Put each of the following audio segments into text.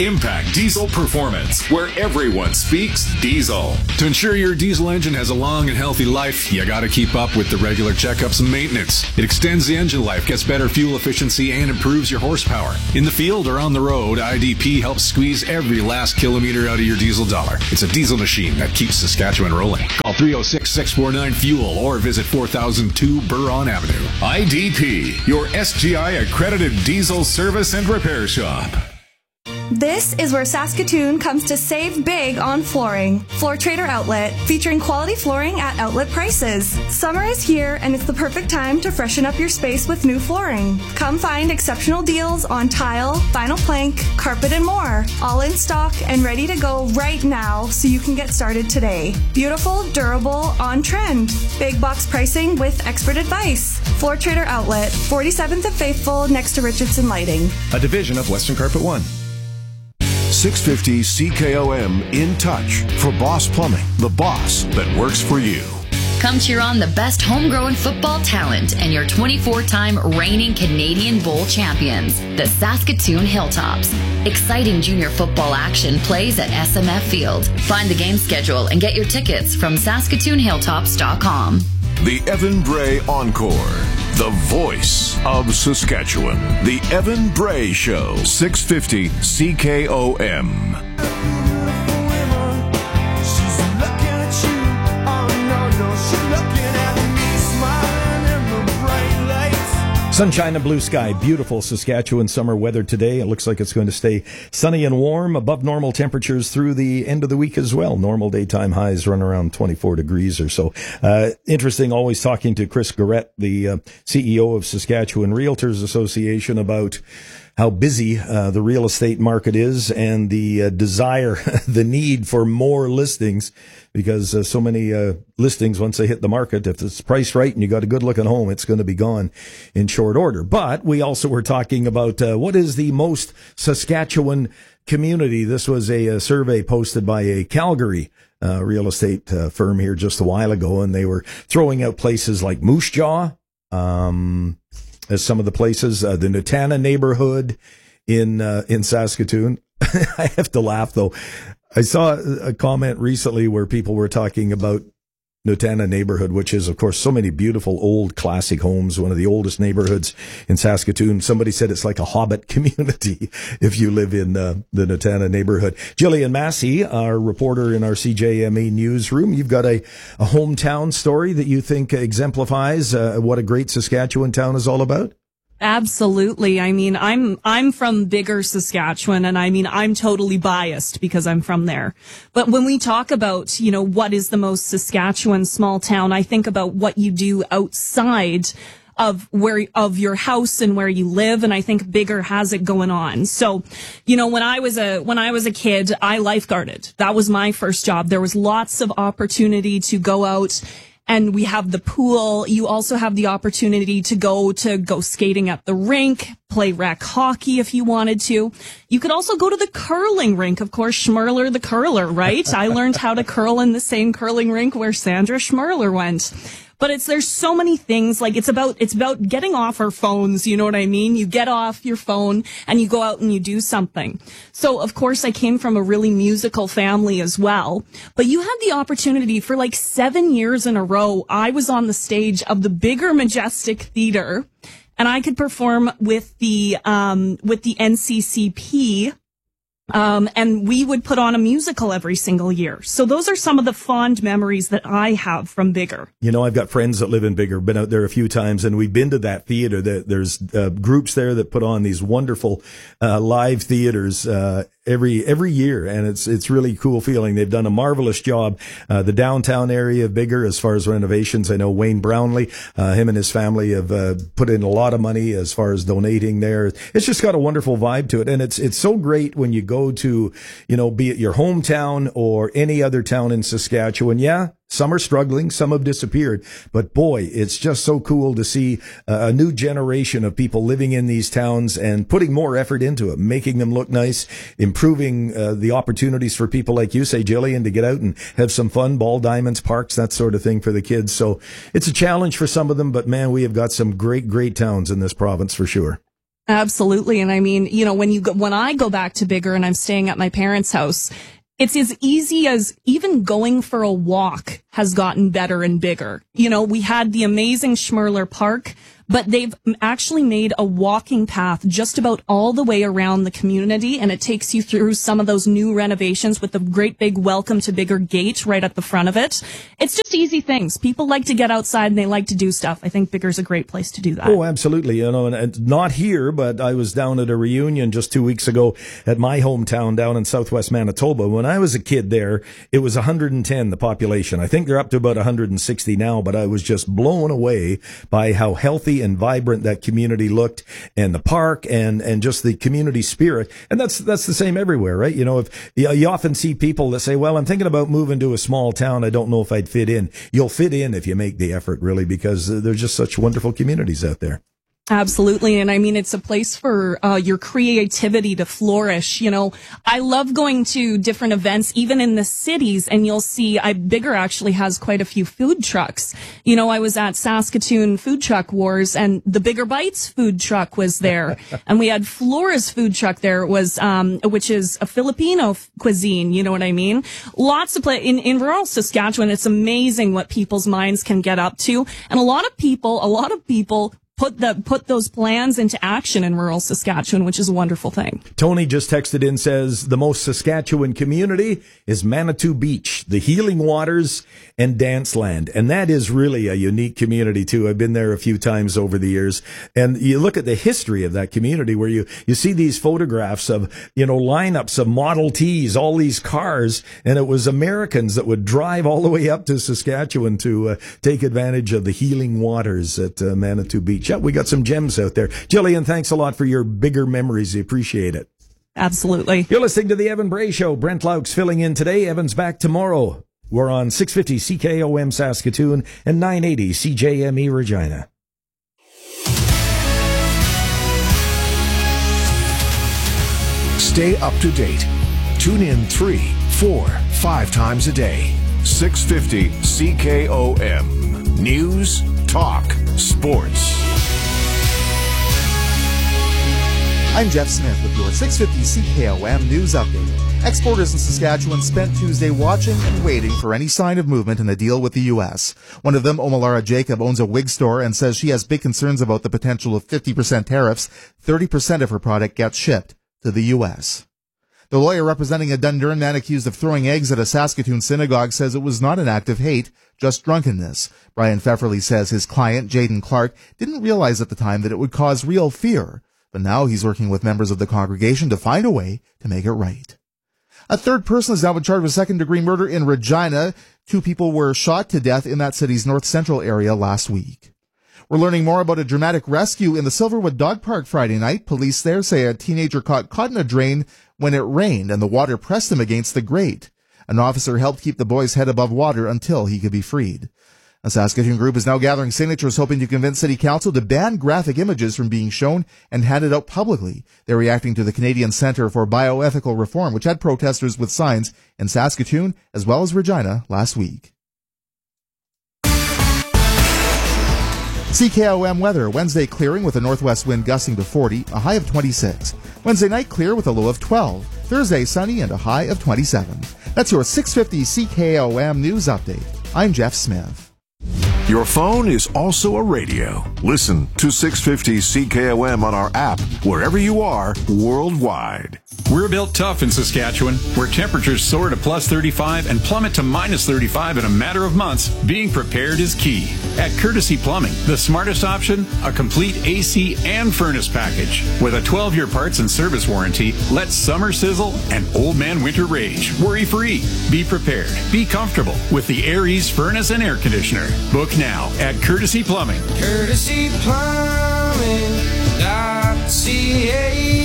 Impact Diesel Performance, where everyone speaks diesel. To ensure your diesel engine has a long and healthy life, you gotta keep up with the regular checkups and maintenance. It extends the engine life, gets better fuel efficiency, and improves your horsepower. In the field or on the road, IDP helps squeeze every last kilometer out of your diesel dollar. It's a diesel machine that keeps Saskatchewan rolling. Call 306-649-FUEL or visit 4002 Buron Avenue. IDP, your SGI accredited diesel service and repair shop. This is where Saskatoon comes to save big on flooring. Floor Trader Outlet, featuring quality flooring at outlet prices. Summer is here and it's the perfect time to freshen up your space with new flooring. Come find exceptional deals on tile, vinyl plank, carpet, and more. All in stock and ready to go right now so you can get started today. Beautiful, durable, on trend. Big box pricing with expert advice. Floor Trader Outlet, 47th of Faithful next to Richardson Lighting. A division of Western Carpet One. 650 CKOM In Touch for Boss Plumbing, the boss that works for you. Come cheer on the best homegrown football talent and your 24-time reigning Canadian Bowl champions, the Saskatoon Hilltops. Exciting junior football action plays at SMF Field. Find the game schedule and get your tickets from SaskatoonHilltops.com. The Evan Bray Encore, the voice of Saskatchewan. The Evan Bray Show, 650 CKOM. Sunshine and blue sky, beautiful Saskatchewan summer weather today. It looks like it's going to stay sunny and warm, above normal temperatures through the end of the week as well. Normal daytime highs run around 24 degrees or so. Interesting, always talking to Chris Garrett, the CEO of Saskatchewan Realtors Association, about how busy the real estate market is and the desire, the need for more listings, because so many listings, once they hit the market, if it's priced right and you got a good looking home, it's going to be gone in short order. But we also were talking about what is the most Saskatchewan community. This was a survey posted by a Calgary real estate firm here just a while ago, and they were throwing out places like Moose Jaw, as some of the places, the Nutana neighborhood in Saskatoon. I have to laugh though. I saw a comment recently where people were talking about Nutana neighborhood, which is, of course, so many beautiful old classic homes, one of the oldest neighborhoods in Saskatoon. Somebody said it's like a hobbit community if you live in the Nutana neighborhood. Jillian Massey, our reporter in our CJMA newsroom, you've got a hometown story that you think exemplifies what a great Saskatchewan town is all about? Absolutely. I mean, I'm from bigger Saskatchewan, and I mean, I'm totally biased because I'm from there. But when we talk about, what is the most Saskatchewan small town, I think about what you do outside of your house and where you live, and I think bigger has it going on. So, when I was a kid, I lifeguarded. That was my first job. There was lots of opportunity to go out. And we have the pool. You also have the opportunity to go skating at the rink, play rec hockey if you wanted to. You could also go to the curling rink. Of course, Schmerler the curler, right? I learned how to curl in the same curling rink where Sandra Schmerler went. But there's so many things, like it's about getting off our phones, you know what I mean? You get off your phone and you go out and you do something. So, of course, I came from a really musical family as well. But you had the opportunity for 7 years in a row. I was on the stage of the Bigger Majestic Theatre, and I could perform with the NCCP. And we would put on a musical every single year. So those are some of the fond memories that I have from Bigger. I've got friends that live in Bigger, been out there a few times, and we've been to that theater. There's groups there that put on these wonderful live theaters every year, and it's really cool feeling. They've done a marvelous job. The downtown area of Bigger, as far as renovations, I know Wayne Brownlee, him and his family have put in a lot of money as far as donating there. It's just got a wonderful vibe to it, and it's so great when you go to, be it your hometown or any other town in Saskatchewan. Yeah, some are struggling, some have disappeared, but boy, it's just so cool to see a new generation of people living in these towns and putting more effort into it, making them look nice, improving the opportunities for people like you, say, Jillian, to get out and have some fun, ball diamonds, parks, that sort of thing for the kids. So it's a challenge for some of them, but man, we have got some great, great towns in this province for sure. Absolutely. And I mean, you know, when I go back to Biggar and I'm staying at my parents' house, it's as easy as even going for a walk has gotten better and bigger. You know, we had the amazing Schmerler Park, but they've actually made a walking path just about all the way around the community, and it takes you through some of those new renovations with the great big welcome to Biggar gate right at the front of it. It's just easy things. People like to get outside and they like to do stuff. I think Biggar's a great place to do that. Oh, absolutely. You know, and not here, but I was down at a reunion just 2 weeks ago at my hometown down in southwest Manitoba. When I was a kid there, it was 110, the population. I think they're up to about 160 now, but I was just blown away by how healthy and vibrant that community looked, and the park and just the community spirit. And that's the same everywhere, right? You know, if you often see people that say, well, I'm thinking about moving to a small town. I don't know if I'd fit in. You'll fit in if you make the effort, really, because there's just such wonderful communities out there. Absolutely. And I mean, it's a place for your creativity to flourish. You know, I love going to different events, even in the cities, and you'll see Biggar actually has quite a few food trucks. You know, I was at Saskatoon Food Truck Wars, and the Biggar Bites food truck was there. And we had Flora's food truck there, which is a Filipino cuisine. You know what I mean? Lots of in rural Saskatchewan. It's amazing what people's minds can get up to. And a lot of people put those plans into action in rural Saskatchewan, which is a wonderful thing. Tony just texted in, says, the most Saskatchewan community is Manitou Beach, the Healing Waters, and Dance Land. And that is really a unique community, too. I've been there a few times over the years. And you look at the history of that community where you see these photographs of, you know, lineups of Model Ts, all these cars. And it was Americans that would drive all the way up to Saskatchewan to take advantage of the Healing Waters at Manitou Beach. Yeah, we got some gems out there. Jillian, thanks a lot for your Biggar memories. We appreciate it. Absolutely. You're listening to the Evan Bray Show. Brent Lauk's filling in today. Evan's back tomorrow. We're on 650 CKOM Saskatoon and 980 CJME Regina. Stay up to date. Tune in 3, 4, 5 times a day. 650 CKOM. News, talk, sports. I'm Jeff Smith with your 650 CKOM News Update. Exporters in Saskatchewan spent Tuesday watching and waiting for any sign of movement in the deal with the U.S. One of them, Omalara Jacob, owns a wig store and says she has big concerns about the potential of 50% tariffs. 30% of her product gets shipped to the U.S. The lawyer representing a Dundurn man accused of throwing eggs at a Saskatoon synagogue says it was not an act of hate, just drunkenness. Brian Pfefferly says his client, Jaden Clark, didn't realize at the time that it would cause real fear. But now he's working with members of the congregation to find a way to make it right. A third person is now in charge of second-degree murder in Regina. 2 people were shot to death in that city's north-central area last week. We're learning more about a dramatic rescue in the Silverwood Dog Park Friday night. Police there say a teenager got caught in a drain when it rained and the water pressed him against the grate. An officer helped keep the boy's head above water until he could be freed. A Saskatoon group is now gathering signatures hoping to convince City Council to ban graphic images from being shown and handed out publicly. They're reacting to the Canadian Centre for Bioethical Reform, which had protesters with signs in Saskatoon as well as Regina last week. CKOM weather. Wednesday clearing with a northwest wind gusting to 40, a high of 26. Wednesday night clear with a low of 12. Thursday sunny and a high of 27. That's your 650 CKOM News Update. I'm Jeff Smith. Your phone is also a radio. Listen to 650 CKOM on our app wherever you are worldwide. We're built tough in Saskatchewan, where temperatures soar to plus 35 and plummet to minus 35 in a matter of months. Being prepared is key. At Courtesy Plumbing, the smartest option, a complete AC and furnace package. With a 12-year parts and service warranty, let summer sizzle and old man winter rage. Worry-free. Be prepared. Be comfortable with the Aries furnace and air conditioner. Book now at Courtesy Plumbing. CurtesyPlumbing.ca.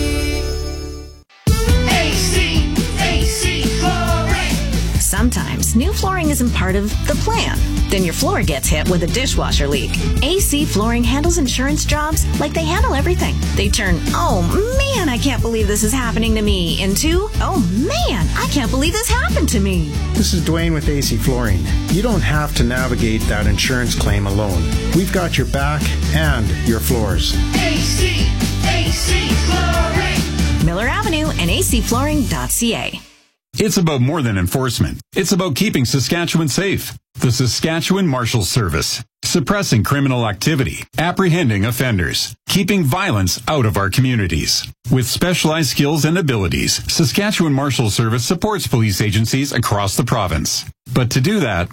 Sometimes Sometimes new flooring isn't part of the plan. Then your floor gets hit with a dishwasher leak. AC Flooring handles insurance jobs like they handle everything. They turn, oh man, I can't believe this is happening to me, into, oh man, I can't believe this happened to me. This is Dwayne with AC Flooring. You don't have to navigate that insurance claim alone. We've got your back and your floors. AC Flooring. Miller Avenue and acflooring.ca. It's about more than enforcement. It's about keeping Saskatchewan safe. The Saskatchewan Marshals Service. Suppressing criminal activity, apprehending offenders, keeping violence out of our communities. With specialized skills and abilities, Saskatchewan Marshals Service supports police agencies across the province. But to do that,